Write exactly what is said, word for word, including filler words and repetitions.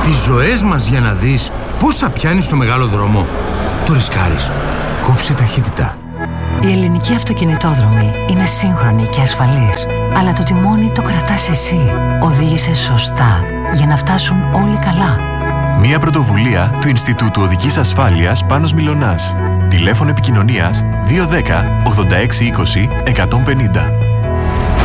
Τις ζωές μας για να δεις πόσα πιάνεις στο μεγάλο δρόμο. Το ρισκάρεις. Κόψε ταχύτητα. Η ελληνική αυτοκινητόδρομη είναι σύγχρονη και ασφαλής, αλλά το τιμόνι το κρατάς εσύ. Οδήγησε σωστά για να φτάσουν όλοι καλά. Μια πρωτοβουλία του Ινστιτούτου Οδικής Ασφάλειας Πάνος Μιλωνάς. Τηλέφωνο επικοινωνίας δύο ένα μηδέν ογδόντα έξι είκοσι εκατόν πενήντα.